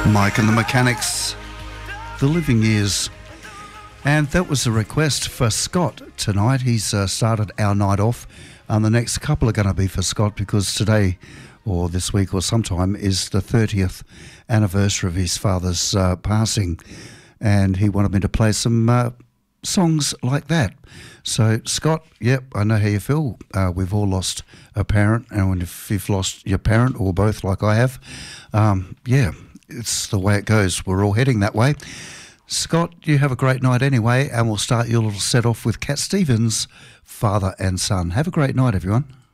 Mike and the Mechanics, The Living Years. And that was a request for Scott tonight. He's started our night off. The next couple are going to be for Scott because today or this week or sometime is the 30th anniversary of his father's passing. And he wanted me to play some songs like that. So, Scott, yep, I know how you feel. We've all lost a parent, and if you've lost your parent or both like I have, yeah, it's the way it goes. We're all heading that way. Scott, you have a great night anyway, and we'll start your little set off with Cat Stevens, Father and Son. Have a great night, everyone.